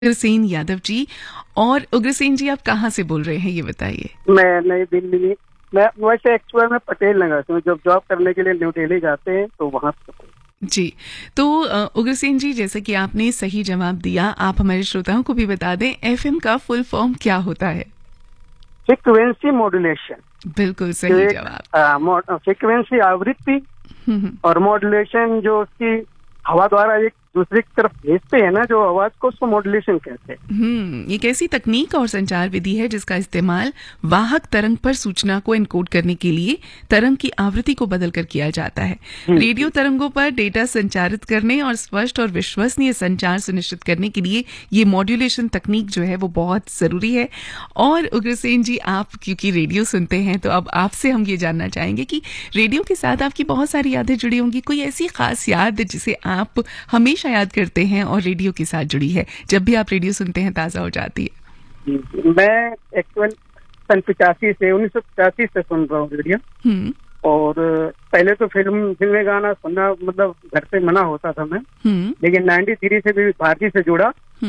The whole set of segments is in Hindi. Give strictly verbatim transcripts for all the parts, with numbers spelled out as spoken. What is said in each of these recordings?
उग्रसेन यादव जी। और उग्रसेन जी, आप कहाँ से बोल रहे हैं ये बताइए? मैं नई दिल्ली में, मैं वैसे एक्चुअल में पटेल नगर से, जब जॉब करने के लिए न्यू दिल्ली जाते हैं तो वहाँ से। जी, तो उग्रसेन जी, जैसे कि आपने सही जवाब दिया, आप हमारे श्रोताओं को भी बता दें, एफएम का फुल फॉर्म क्या होता है? Frequency modulation. बिल्कुल सही जवाब। फ्रीक्वेंसी आवृत्ति और मॉड्यूलेशन जो उसकी हवा द्वारा एक दूसरी तरफ भेजते हैं ना, जो आवाज को, उसको मॉड्यूलेशन कहते हैं। हम्म ये कैसी तकनीक और संचार विधि है जिसका इस्तेमाल वाहक तरंग पर सूचना को एनकोड करने के लिए तरंग की आवृत्ति को बदलकर किया जाता है। रेडियो तरंगों पर डेटा संचारित करने और स्पष्ट और विश्वसनीय संचार सुनिश्चित करने के लिए ये मॉड्यूलेशन तकनीक जो है वो बहुत जरूरी है। और उग्रसेन जी, आप क्योंकि रेडियो सुनते हैं, तो अब आपसे हम ये जानना चाहेंगे कि रेडियो के साथ आपकी बहुत सारी यादें जुड़ी होंगी। कोई ऐसी खास याद जिसे आप हमेशा याद करते हैं और रेडियो के साथ जुड़ी है, जब भी आप रेडियो सुनते हैं ताजा हो जाती है? मैं एक्चुअल सन पिचासी से उन्नीस सौ पचासी से सुन रहा हूँ रेडियो। और पहले तो फिल्म फिल्में गाना सुनना मतलब घर से मना होता था मैं, लेकिन नाइन्टी थ्री से भी भारती से जुड़ा।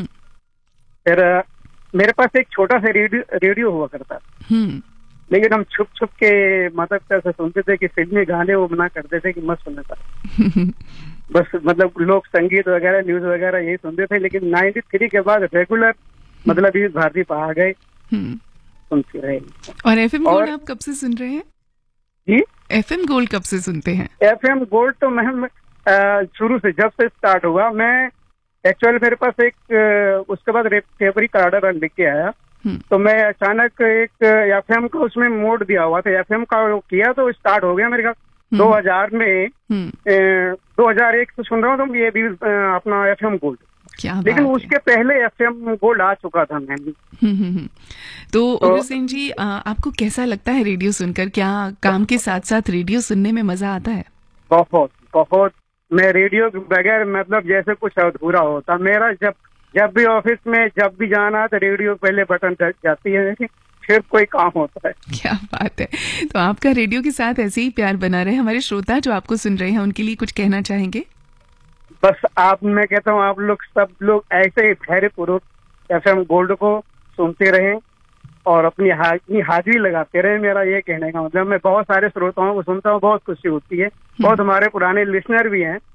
फिर मेरे पास एक छोटा सा रेडियो रेडियो हुआ करता, लेकिन हम छुप छुप के माता पिता से सुनते थे कि फिल्मी गाने वो मना करते थे कि मत सुनने का। बस मतलब लोग संगीत वगैरह, न्यूज वगैरह यही सुनते थे। लेकिन नाइन्टी थ्री के बाद रेगुलर मतलब इस भारती पर आ गए, सुनते रहे। और एफएम गोल्ड आप कब से सुन रहे हैं? जी, एफएम गोल्ड कब से सुनते हैं? एफएम गोल्ड तो मैं शुरू से, जब से स्टार्ट हुआ। मैं एक्चुअली मेरे पास एक उसके बाद टेप रिकॉर्डर लिख के आया, तो मैं अचानक एक एफएम का उसमें मोड दिया हुआ था, एफएम का किया तो स्टार्ट हो गया मेरे ख्याल दो हजार में। दो हजार एक से सुन रहा हूँ तो ये भी अपना एफएम गोल्ड। क्या लेकिन उसके पहले एफएम गोल्ड आ चुका था मैंने। तो उग्रसेन जी, आपको कैसा लगता है रेडियो सुनकर? क्या काम के साथ साथ रेडियो सुनने में मजा आता है? बहुत बहुत। मैं रेडियो के बगैर मतलब जैसे कुछ अधूरा होता मेरा। जब जब भी ऑफिस में जब भी जाना तो रेडियो पहले बटन दब जाती है, फिर कोई काम होता है। क्या बात है। तो आपका रेडियो के साथ ऐसे ही प्यार बना रहे। हमारे श्रोता जो आपको सुन रहे हैं उनके लिए कुछ कहना चाहेंगे? बस आप, मैं कहता हूँ आप लोग सब लोग ऐसे ही धैर्य पूर्वक एफएम गोल्ड को सुनते रहें और अपनी हाजिरी हाजिरी लगाते रहे। मेरा ये कहने का मतलब, मैं बहुत सारे श्रोताओं को सुनता हूँ, बहुत खुशी होती है। बहुत हमारे पुराने लिसनर भी हैं।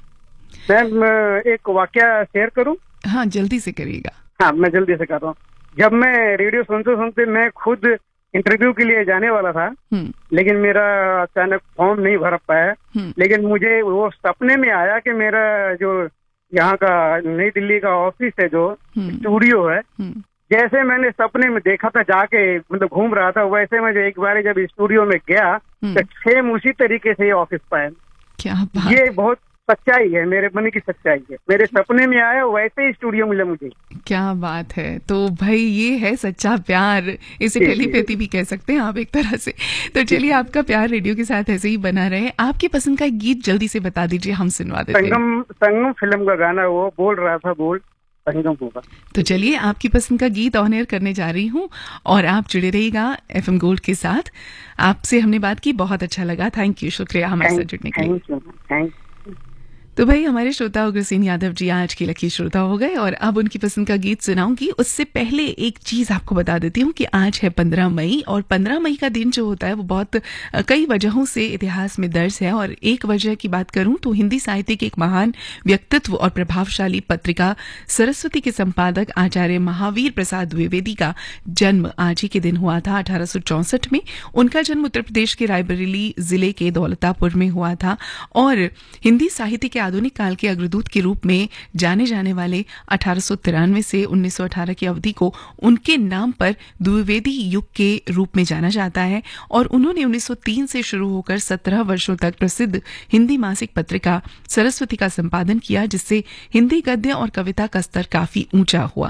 मैं एक वाकया शेयर करूँ? हाँ, जल्दी से करिएगा। हाँ, मैं जल्दी से कर रहा हूँ। जब मैं रेडियो सुनते सुनते मैं खुद इंटरव्यू के लिए जाने वाला था, लेकिन मेरा अचानक फॉर्म नहीं भर पाया। लेकिन मुझे वो सपने में आया कि मेरा जो यहाँ का नई दिल्ली का ऑफिस है, जो स्टूडियो है, जैसे मैंने सपने में देखा था, जाके मतलब घूम रहा था, वैसे मैं एक बार जब स्टूडियो में गया तो सेम उसी तरीके से ऑफिस पाया। क्या बात। ये बहुत सच्चाई है, मेरे मन की सच्चाई है। मेरे सपने में आया वैसे ही स्टूडियो मिला मुझे। क्या बात है। तो भाई ये है सच्चा प्यार, इसे टेलीपैथी भी कह सकते हैं आप एक तरह से। तो चलिए, आपका प्यार रेडियो के साथ ऐसे ही बना रहे। आपकी पसंद का एक गीत जल्दी से बता दीजिए, हम सुनवा देते हैं। संगम संगम फिल्म का गाना, वो बोल रहा था, बोल संगम होगा। तो चलिए, आपकी पसंद का गीत ऑन एयर करने जा रही हूँ और आप जुड़े रहिएगा एफएम गोल्ड के साथ। आपसे हमने बात की, बहुत अच्छा लगा। थैंक यू, शुक्रिया हमारे साथ जुड़ने के लिए। तो भाई, हमारे श्रोता उग्रसेन यादव जी आज के लकी श्रोता हो गए और अब उनकी पसंद का गीत सुनाऊंगी। उससे पहले एक चीज आपको बता देती हूँ कि आज है पंद्रह मई, और पंद्रह मई का दिन जो होता है वो बहुत कई वजहों से इतिहास में दर्ज है। और एक वजह की बात करूं तो हिंदी साहित्य के एक महान व्यक्तित्व और प्रभावशाली पत्रिका सरस्वती के संपादक आचार्य महावीर प्रसाद द्विवेदी का जन्म आज ही के दिन हुआ था, अठारह सौ चौसठ में। उनका जन्म उत्तर प्रदेश के रायबरेली जिले के दौलतापुर में हुआ था और हिंदी साहित्य के आधुनिक काल के अग्रदूत के रूप में जाने जाने वाले अठारह सौ तिरानवे से उन्नीस सौ अठारह की अवधि को उनके नाम पर द्विवेदी युग के रूप में जाना जाता है। और उन्होंने उन्नीस सौ तीन से शुरू होकर सत्रह वर्षों तक प्रसिद्ध हिंदी मासिक पत्रिका सरस्वती का संपादन किया, जिससे हिंदी गद्य और कविता का स्तर काफी ऊंचा हुआ।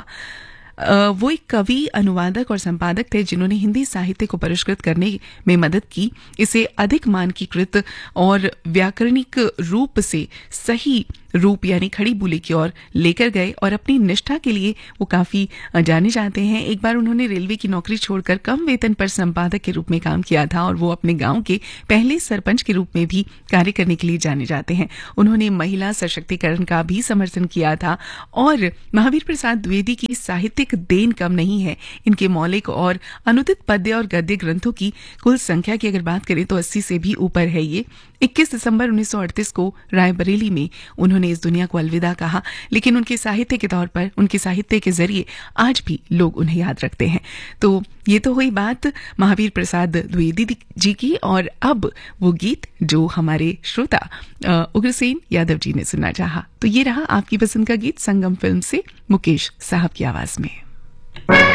वो एक कवि, अनुवादक और संपादक थे जिन्होंने हिंदी साहित्य को परिष्कृत करने में मदद की, इसे अधिक मानकीकृत और व्याकरणिक रूप से सही रूप यानी खड़ी बोली की ओर लेकर गए और अपनी निष्ठा के लिए वो काफी जाने जाते हैं। एक बार उन्होंने रेलवे की नौकरी छोड़कर कम वेतन पर संपादक के रूप में काम किया था और वो अपने गांव के पहले सरपंच के रूप में भी कार्य करने के लिए जाने जाते हैं। उन्होंने महिला सशक्तिकरण का भी समर्थन किया था और महावीर प्रसाद द्विवेदी की साहित्यिक देन कम नहीं है। इनके मौलिक और अनुदित पद्य और गद्य ग्रंथों की कुल संख्या की अगर बात करें तो अस्सी से भी ऊपर है। ये इक्कीस दिसंबर उन्नीस सौ अड़तीस को रायबरेली में उन्होंने इस दुनिया को अलविदा कहा, लेकिन उनके साहित्य के तौर पर, उनके साहित्य के जरिए आज भी लोग उन्हें याद रखते हैं। तो ये तो हुई बात महावीर प्रसाद द्विवेदी जी की, और अब वो गीत जो हमारे श्रोता उग्रसेन यादव जी ने सुनना चाहा, तो ये रहा आपकी पसंद का गीत संगम फिल्म से मुकेश साहब की आवाज में।